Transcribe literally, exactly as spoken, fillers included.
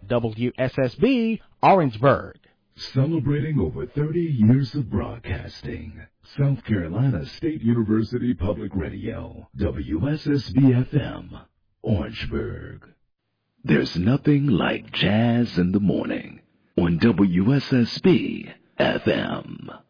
W S S B, Orangeburg. Celebrating over thirty years of broadcasting. South Carolina State University Public Radio, W S S B F M, Orangeburg. There's nothing like jazz in the morning on W S S B F M.